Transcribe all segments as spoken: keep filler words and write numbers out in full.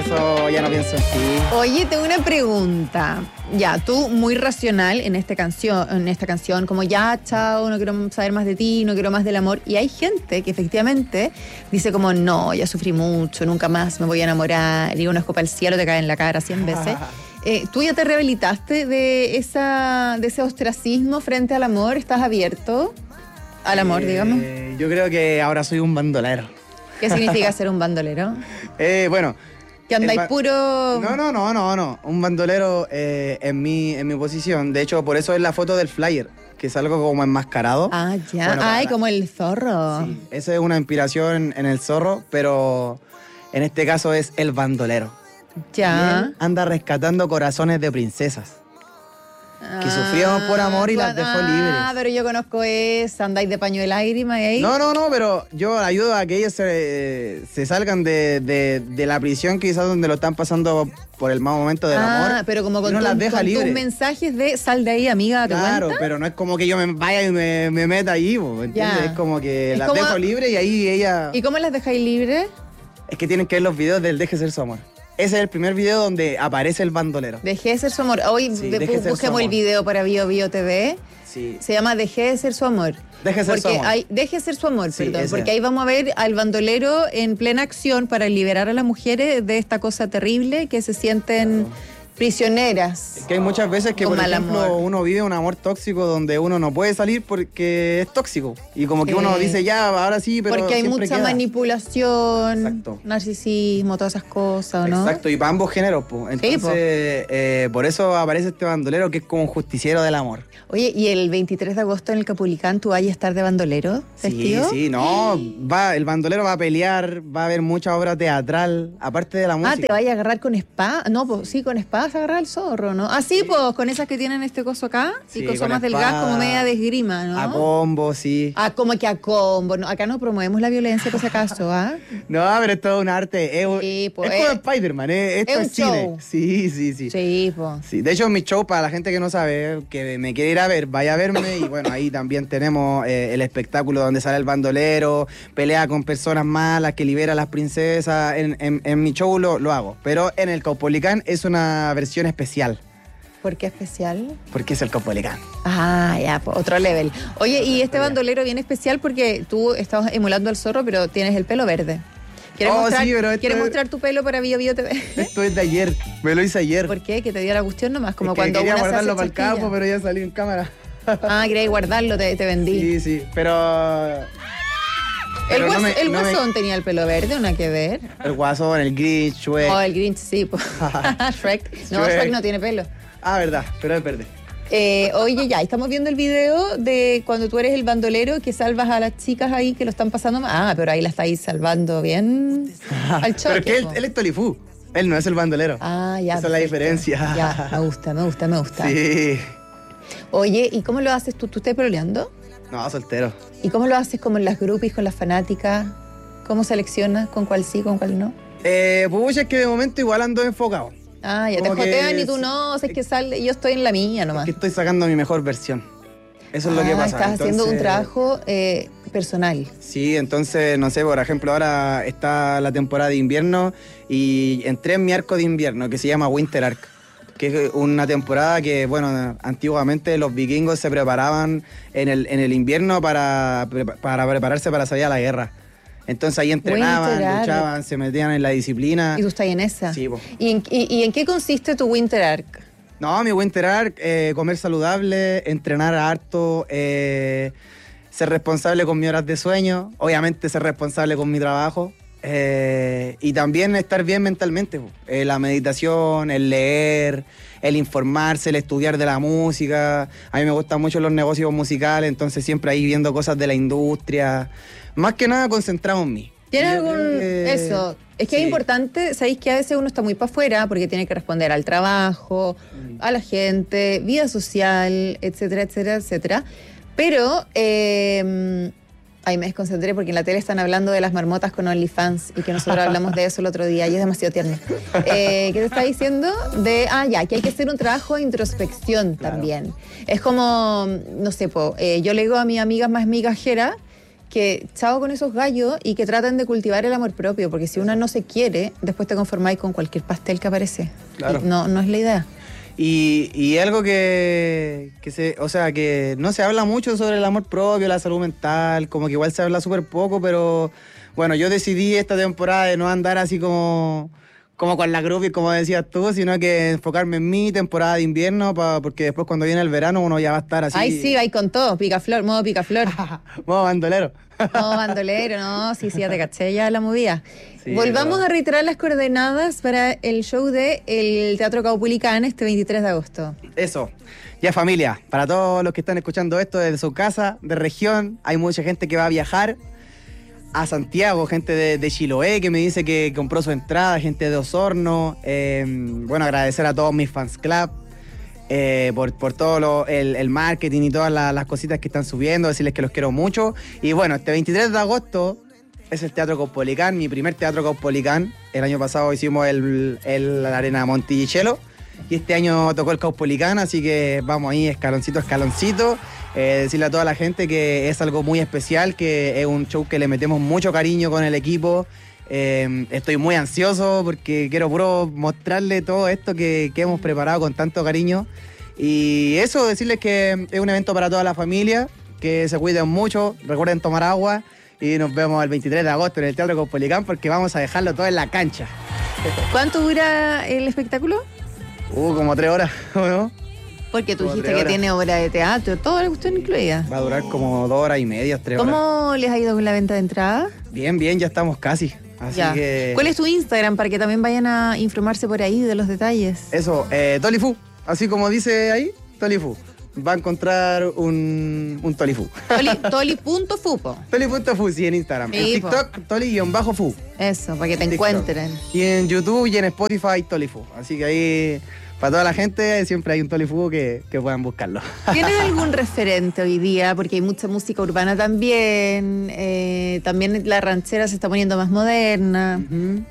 eso ya no pienso en ti. Oye, tengo una pregunta. Ya, tú muy racional en esta canción, en esta canción, como ya, chao, no quiero saber más de ti, no quiero más del amor. Y hay gente que efectivamente dice como, no, ya sufrí mucho, nunca más me voy a enamorar, y una escopa al cielo te cae en la cara cien veces. Eh, ¿Tú ya te rehabilitaste de esa, de ese ostracismo frente al amor? ¿Estás abierto al amor, Eh, digamos? Yo creo que ahora soy un bandolero. ¿Qué significa ser un bandolero? Eh, bueno. ¿Que andáis ba- puro...? No, no, no, no, no. Un bandolero eh, en, mi, en mi posición. De hecho, por eso es la foto del flyer, que es algo como enmascarado. Ah, ya. Bueno, Ay, para- como el zorro. Sí, esa es una inspiración en el zorro, pero en este caso es el bandolero. Ya. Y él anda rescatando corazones de princesas que sufrieron por amor y las dejó Ah, libres. pero yo conozco esa, andáis de paño de lágrima y ahí. No, no, no, pero yo ayudo a que ellos se, se salgan de, de, de la prisión, quizás donde lo están pasando por el mal momento del ah, amor. pero como y con, no tu- las deja con tus libres. mensajes de sal de ahí, amiga, ¿te Claro, cuenta? pero no es como que yo me vaya y me, me meta ahí, po, ¿entiendes? Ya. Es como que Es las como- dejo libres y ahí ella... ¿Y cómo las dejáis libres? Es que tienen que ver los videos del Deje Ser Su Amor. Ese es el primer video donde aparece el bandolero. Dejé de ser su amor. Hoy Sí, de- Deje de ser busquemos su el amor. video para Bio Bio T V. Sí. Se llama Dejé de ser su amor. Deje de ser porque su amor. Hay, deje de ser su amor, Sí, perdón. ese. Porque ahí vamos a ver al bandolero en plena acción para liberar a las mujeres de esta cosa terrible que se sienten prisioneras. Es que hay muchas veces que, Con por mal ejemplo, amor. uno vive un amor tóxico donde uno no puede salir porque es tóxico. Y como que Sí. uno dice, ya, ahora sí, pero Porque hay siempre mucha queda. manipulación, Exacto. narcisismo, todas esas cosas, ¿no? Exacto, y para ambos géneros, pues. Entonces, po. eh, por eso aparece este bandolero que es como un justiciero del amor. Oye, ¿y el veintitrés de agosto en el Capulicán tú vas a estar de bandolero Sí, vestido? sí, no, va, el bandolero va a pelear, va a haber mucha obra teatral, aparte de la Ah, música. ¿te vayas a agarrar con espada? No, pues sí, con espada se agarra el zorro, ¿no? Ah, sí, pues con esas que tienen este coso acá Sí, y cosas con más delgadas espada, como media de esgrima, ¿no? A combo, sí. Ah, como que a combo. No, acá no promovemos la violencia, por si acaso, ¿ah? No, pero es todo un arte. Es, Sí, po, es es- como Spider-Man, es, esto es es, un cine. show. Sí, sí, sí. Sí, pues. Sí, de hecho, mi show, para la gente que no sabe, que me quiere ir a ver, vaya a verme. Y bueno, ahí también tenemos eh, el espectáculo donde sale el bandolero, pelea con personas malas, que libera a las princesas. En, en- en mi show lo, lo hago. Pero en el Caupolicán es una versión especial, ¿Por qué especial? porque es el Caupolicán. Ah, ya, pues, otro level. Oye, y este Otra bandolero bien especial porque tú estabas emulando al zorro, pero tienes el pelo verde. ¿Quieres, Oh, mostrar, sí, pero esto ¿quieres es- mostrar tu pelo para Bio Bio T V? Esto es de ayer, me lo hice ayer. ¿Por qué? Que te dio la cuestión nomás, como Es que cuando quería una se hace guardarlo para el chasquilla. campo, pero ya salió en cámara. Ah, quería guardarlo, te, te vendí. Sí, sí, pero... el pero no guas- me- el no me- guasón tenía el pelo verde, ¿o nada que ver? El Guasón, el Grinch, Shrek. Oh, el Grinch, sí. po. Shrek. No, Shrek. Shrek no tiene pelo. Ah, verdad, pero es verde. Eh, oye, ya, estamos viendo el video de cuando tú eres el bandolero que salvas a las chicas ahí que lo están pasando mal. Ah, pero ahí la estáis salvando bien al choque. Pero es que él, po. él es Tolifú. Él no es el bandolero. Ah, ya. Esa es la perfecto. diferencia. Ya, me gusta, me gusta, me gusta. Sí. Oye, ¿y cómo lo haces tú? ¿Tú estás peleando? No, soltero. ¿Y cómo lo haces como en las groupies, con las fanáticas? ¿Cómo seleccionas con cuál sí, con cuál no? Eh, pues es que de momento igual ando enfocado. Ah, ya te Como que jotean y tú sí. no, es que sale, yo estoy en la mía nomás. Que estoy sacando mi mejor versión. Eso es lo que Ah, pasa. estás haciendo un Entonces, trabajo eh, personal. Sí, entonces, no sé, por ejemplo, ahora está la temporada de invierno y entré en mi arco de invierno que se llama Winter Arc, que es una temporada que, bueno, antiguamente los vikingos se preparaban en el, en el invierno para, para prepararse para salir a la guerra. Entonces ahí entrenaban, Winter Arc. luchaban, se metían en la disciplina. ¿Y tú estás en esa? Sí, po. ¿Y en, y- y en qué consiste tu Winter Arc? No, mi Winter Arc, eh, comer saludable, entrenar harto, eh, ser responsable con mis horas de sueño, obviamente ser responsable con mi trabajo eh, y también estar bien mentalmente. po. Eh, la meditación, el leer, el informarse, el estudiar de la música. A mí me gustan mucho los negocios musicales, entonces siempre ahí viendo cosas de la industria. Más que nada concentrado en mí. ¿Tienes Yo algún...? creo que- Eso. Es que sí. es importante, sabéis que a veces uno está muy para afuera porque tiene que responder al trabajo, a la gente, vida social, etcétera, etcétera, etcétera. Pero, eh, ahí me desconcentré porque en la tele están hablando de las marmotas con OnlyFans y que nosotros hablamos de eso el otro día y es demasiado tierno. Eh, ¿Qué te está diciendo? De, ah, ya, que hay que hacer un trabajo de introspección Claro. también. Es como, no sé, po, eh, yo le digo a mis amigas más migajeras que chao con esos gallos y que traten de cultivar el amor propio, porque si una no se quiere, después te conformáis con cualquier pastel que aparece. Claro. Y no, no es la idea. Y, y algo que, que se, o sea, que no se habla mucho sobre el amor propio, la salud mental, como que igual se habla súper poco, pero bueno, yo decidí esta temporada de no andar así como, como con la groupie, como decías tú, sino que enfocarme en mi temporada de invierno, pa, porque después cuando viene el verano uno ya va a estar así. Ay, sí, ahí con todo, picaflor, modo picaflor. Modo bandolero. Modo bandolero, no, sí, sí, ya te caché ya la movida. Sí, Volvamos pero... a reiterar las coordenadas para el show de el Teatro Caupolicán este veintitrés de agosto. Eso. Ya familia, para todos los que están escuchando esto desde su casa, de región, hay mucha gente que va a viajar a Santiago, gente de, de Chiloé que me dice que compró su entrada, gente de Osorno. Eh, bueno, agradecer a todos mis fans club eh, por, por todo lo, el, el marketing y todas la, las cositas que están subiendo, decirles que los quiero mucho. Y bueno, este veintitrés de agosto es el Teatro Caupolicán, mi primer Teatro Caupolicán. El año pasado hicimos el, el, la Arena Monticello y este año tocó el Caupolicán, así que vamos ahí escaloncito a escaloncito. Eh, decirle a toda la gente que es algo muy especial, que es un show que le metemos mucho cariño con el equipo. Eh, estoy muy ansioso porque quiero puro mostrarle todo esto que, que hemos preparado con tanto cariño. Y eso, decirles que es un evento para toda la familia, que se cuiden mucho, recuerden tomar agua y nos vemos el veintitrés de agosto en el Teatro Caupolicán porque vamos a dejarlo todo en la cancha. ¿Cuánto dura el espectáculo? Uh, como tres horas, ¿no? Porque tú Como dijiste tres que horas. tiene obra de teatro, toda la cuestión incluida. Va a durar como dos horas y media, tres horas. ¿Cómo les ha ido con la venta de entrada? Bien, bien, ya estamos casi. Así Ya. que... ¿Cuál es tu Instagram para que también vayan a informarse por ahí de los detalles? Eso, eh, Tolifu, así como dice ahí, Tolifu. Va a encontrar un, un Tolifu. Toli- Toli.fupo. Toli.fu, sí, en Instagram. Sí, en po. TikTok, Toli-fu. Eso, para que te TikTok. encuentren. Y en YouTube y en Spotify, Tolifu. Así que ahí, para toda la gente, siempre hay un Tolifu que, que puedan buscarlo. ¿Tienes algún referente hoy día? Porque hay mucha música urbana también. eh, también la ranchera se está poniendo más moderna. Ujú.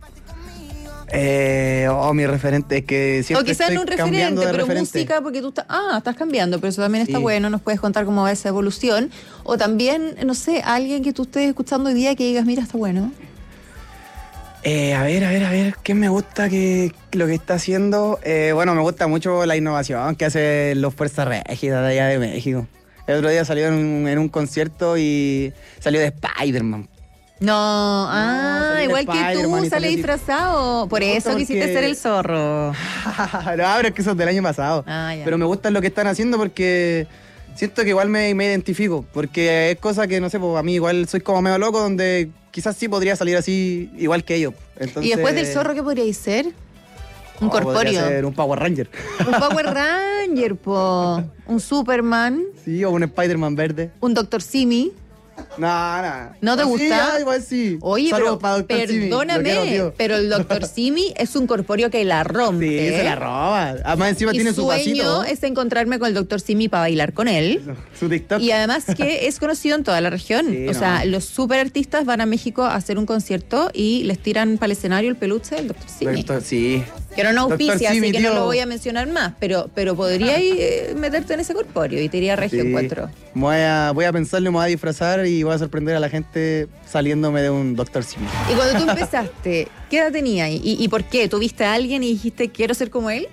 Eh, oh, mi referente es que siempre O quizás estoy no un cambiando referente, de pero referente. música porque tú estás... Ah, estás cambiando, pero eso también está Sí. bueno. Nos puedes contar cómo va esa evolución. O también, no sé, alguien que tú estés escuchando hoy día que digas, mira, está bueno. Eh, a ver, a ver, a ver, ¿qué me gusta que lo que está haciendo? Eh, bueno, me gusta mucho la innovación que hacen los Fuerzas Rígidas de allá de México. El otro día salió en un, en un concierto y salió de Spider-Man. No, ah, salí de igual que Spider-Man tú, y sale salí- disfrazado. Por Me gusta eso quisiste porque- ser el zorro. no, pero es que eso es del año pasado. Ah, ya. Pero me gusta lo que están haciendo porque siento que igual me, me identifico. Porque es cosa que, no sé, pues a mí igual soy como medio loco donde quizás sí podría salir así igual que ellos. Entonces, ¿Y después del zorro qué podríais ser? Un oh, podría corpóreo. ser un Power Ranger. Un Power Ranger, po. Un Superman. Sí, o un Spider-Man verde. Un Doctor Simi. No, no. ¿No te Sí, gusta? ah, igual sí. Oye, Saludos pero para doctor Simi. Lo perdóname, quiero, tío. pero el Doctor Simi es un corpóreo que la rompe. Sí, se la roba. Además encima Mi tiene su sueño pasito. es encontrarme con el Doctor Simi para bailar con él. Su TikTok. Y además que es conocido en toda la región. Sí, o no. sea, los super artistas van a México a hacer un concierto y les tiran para el escenario el peluche del Doctor Simi. Doctor- sí. Que no nos Doctor auspicia, Simi, así que no tío. lo voy a mencionar más, pero, pero podría eh, meterte en ese corpóreo y te iría regio, Sí. encuentro. Voy a, voy a pensarlo y me voy a disfrazar y voy a sorprender a la gente saliéndome de un Doctor Simi. Y cuando tú empezaste, ¿qué edad tenías? ¿Y, y por qué? ¿Tuviste a alguien y dijiste, quiero ser como él?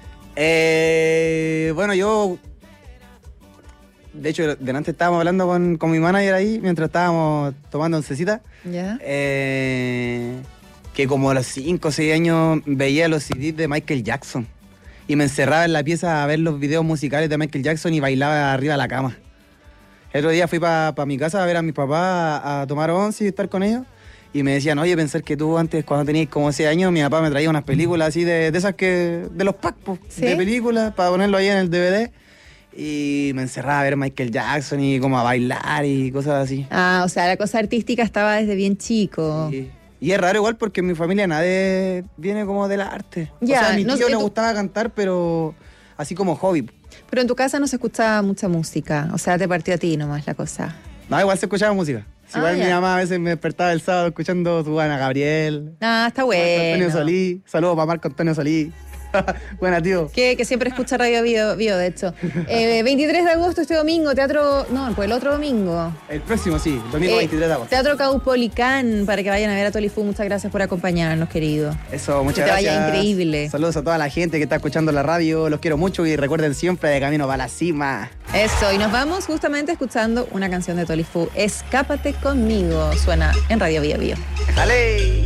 Eh, bueno, yo... De hecho, delante estábamos hablando con, con mi manager ahí mientras estábamos tomando oncecita. ¿Ya? Eh, que como a los cinco o seis años veía los C Ds de Michael Jackson. Y me encerraba en la pieza a ver los videos musicales de Michael Jackson y bailaba arriba de la cama. El otro día fui para pa mi casa a ver a mis papás a, a tomar once y estar con ellos. Y me decían, oye, pensar que tú antes, cuando tenías como seis años, mi papá me traía unas películas así de, de esas que... De los packs, po, ¿Sí? de películas, para ponerlo ahí en el D V D. Y me encerraba a ver Michael Jackson y como a bailar y cosas así. Ah, o sea, la cosa artística estaba desde bien chico. Y, y es raro igual porque en mi familia nadie viene como del arte. Ya, o sea, a mi no tío sé, le tú- gustaba cantar, pero así como hobby. Pero en tu casa no se escuchaba mucha música, o sea, te partió a ti nomás la cosa. No, igual se escuchaba música. Ah, Igual ya. mi mamá a veces me despertaba el sábado escuchando su Ana Gabriel, Ah, está Marco Antonio bueno. Solís. Saludos para Marco Antonio Solís. Buena, tío. Que, que siempre escucha Radio Bio, Bio de hecho. Eh, veintitrés de agosto, este domingo, teatro... No, pues el otro domingo. El próximo, sí, domingo Eh, veintitrés de agosto. Teatro Caupolicán, para que vayan a ver a Tolifú. Muchas gracias por acompañarnos, querido. Eso, muchas Que te gracias. vaya increíble. Saludos a toda la gente que está escuchando la radio. Los quiero mucho y recuerden siempre de camino para la cima. Eso, y nos vamos justamente escuchando una canción de Tolifú. Escápate conmigo. Suena en Radio Bio Bio. ¡Dale!